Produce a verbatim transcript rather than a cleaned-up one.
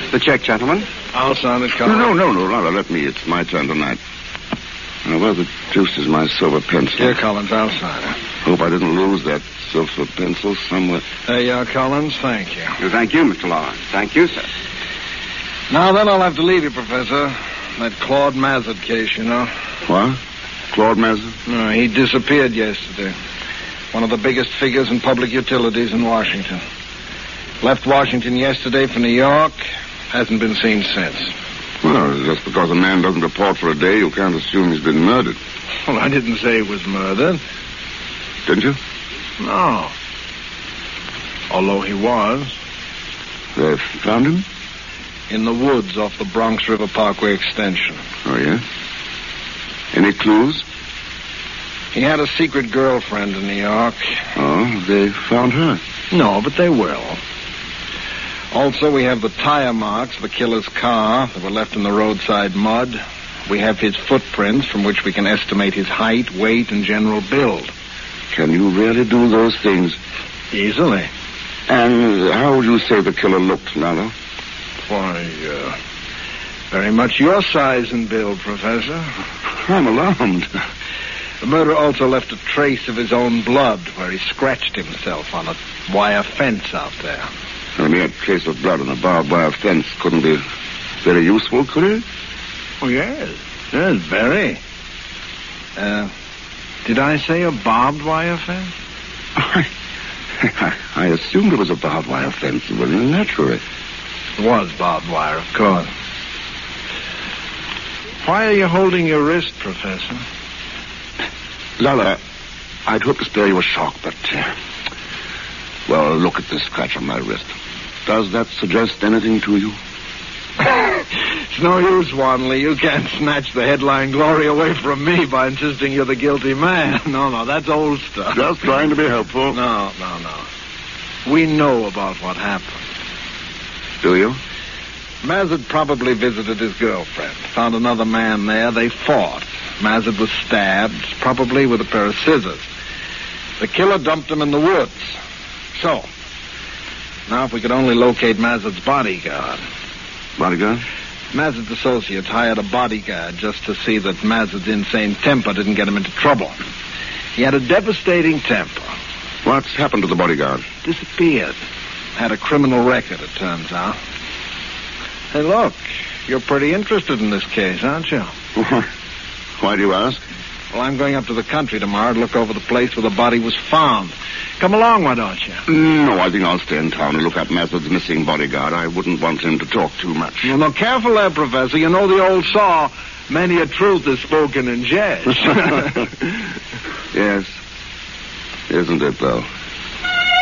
The check, gentlemen. I'll sign it, Colin. No, no, no, no, let me. It's my turn tonight. Now, where the deuce is my silver pencil? Here, Collins, I'll sign it. Hope I didn't lose that silver pencil somewhere. There you are, Collins. Thank you. Well, thank you, Mister Lawrence. Thank you, sir. Now, then, I'll have to leave you, Professor. That Claude Mazard case, you know. What? Claude Mazard? No, he disappeared yesterday. One of the biggest figures in public utilities in Washington. Left Washington yesterday for New York. Hasn't been seen since. Well, just because a man doesn't report for a day, you can't assume he's been murdered. Well, I didn't say he was murdered. Didn't you? No. Although he was. They found him? In the woods off the Bronx River Parkway extension. Oh, yeah? Any clues? He had a secret girlfriend in New York. Oh, they found her? No, but they will. Also, we have the tire marks of the killer's car that were left in the roadside mud. We have his footprints from which we can estimate his height, weight, and general build. Can you really do those things? Easily. And how would you say the killer looked, Lalo? Why, uh, very much your size and build, Professor. I'm alarmed. The murderer also left a trace of his own blood where he scratched himself on a wire fence out there. A mere trace of blood on a barbed wire fence couldn't be very useful, could it? Oh, yes. Yes, very. Uh, did I say a barbed wire fence? I, I, I assumed it was a barbed wire fence, but naturally. It was barbed wire, of course. Why are you holding your wrist, Professor? Lala, I'd hope to spare you a shock, but... Uh, well, look at this scratch on my wrist. Does that suggest anything to you? It's no use, Wanley. You can't snatch the headline glory away from me by insisting you're the guilty man. No, no, that's old stuff. Just trying to be helpful. No, no, no. We know about what happened. Do you? Mazard probably visited his girlfriend. Found another man there. They fought. Mazard was stabbed, probably with a pair of scissors. The killer dumped him in the woods. So, now if we could only locate Mazard's bodyguard. Bodyguard? Mazard's associates hired a bodyguard just to see that Mazard's insane temper didn't get him into trouble. He had a devastating temper. What's happened to the bodyguard? Disappeared. Had a criminal record, it turns out. Hey, look, you're pretty interested in this case, aren't you? Why do you ask? Well, I'm going up to the country tomorrow to look over the place where the body was found. Come along, why don't you? No, I think I'll stay in town and look up Mazard's missing bodyguard. I wouldn't want him to talk too much. Well, no, careful there, Professor. You know the old saw, many a truth is spoken in jest. Yes. Isn't it, though?